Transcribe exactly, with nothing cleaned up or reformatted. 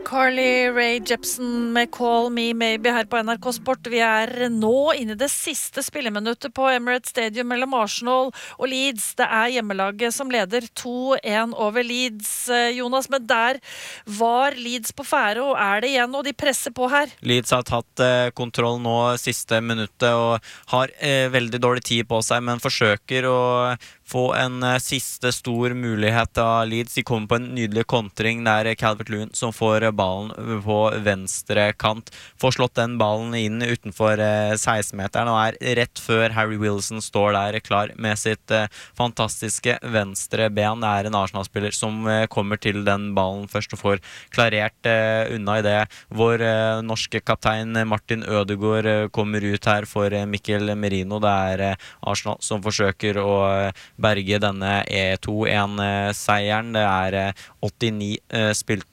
Carly Rae Jepsen med Call Me Maybe her på N R K Sport. Vi er nå inne i det siste spilleminuttet på Emirates Stadium mellom Arsenal og Leeds. Det er hjemmelaget som leder to en over Leeds, Jonas, men der var Leeds på fære, og er det igjen, og de presser på her. Leeds har tatt eh, kontroll nå siste minuttet og har eh, veldig dårlig tid på seg, men forsøker å få en eh, siste stor mulighet av Leeds. De kommer på en nydelig kontring der Calvert-Lewin som får ballen på venstre kant, får slått den ballen inn utenfor eh, seksten-meteren og er rett før Harry Wilson står der klar med sitt eh, fantastiske venstre ben. Det er en Arsenal-spiller som eh, kommer til den ballen først og får klarert eh, unna i det. Vår eh, norske kaptein Martin Ødegaard eh, kommer ut her for eh, Mikkel Merino. Det er eh, Arsenal som forsøker å eh, berge denne E to en-seieren. Det er eh, åttini eh, spilt